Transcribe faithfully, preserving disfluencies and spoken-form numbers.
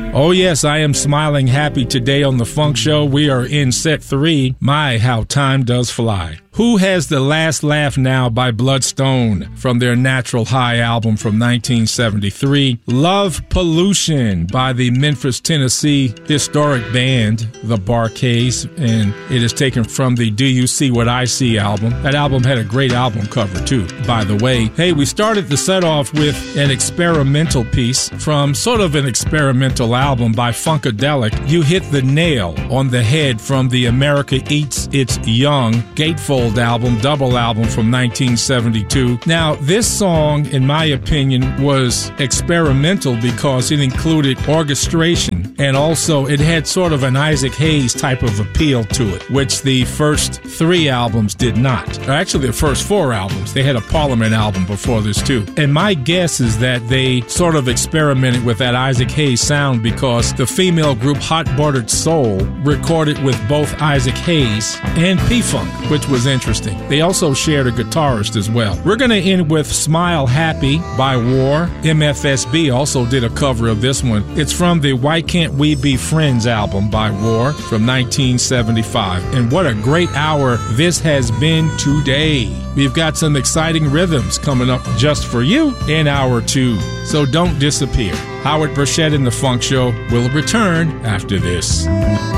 Oh yes, I am smiling happy today on the Funk Show. We are in set three. My, how time does fly. Who Has the Last Laugh Now by Bloodstone from their Natural High album from nineteen seventy-three. Love Pollution by the Memphis, Tennessee historic band, the Bar-Kays, and it is taken from the Do You See What I See album. That album had a great album cover too, by the way. Hey, we started the set off with an experimental piece from sort of an experimental album by Funkadelic. You hit the nail on the head from the America Eats Its Young Gatefold album, double album from nineteen seventy-two. Now, this song, in my opinion, was experimental because it included orchestration and also it had sort of an Isaac Hayes type of appeal to it, which the first three albums did not. Or actually, the first four albums. They had a Parliament album before this too. And my guess is that they sort of experimented with that Isaac Hayes sound because the female group Hot Buttered Soul recorded with both Isaac Hayes and P-Funk, which was interesting. They also shared a guitarist as well. We're going to end with Smile Happy by War. M F S B also did a cover of this one. It's from the Why Can't We Be Friends album by War from nineteen seventy-five. And what a great hour this has been today. We've got some exciting rhythms coming up just for you in hour two. So don't disappear. Howard Burchett in the Funk Show will return after this.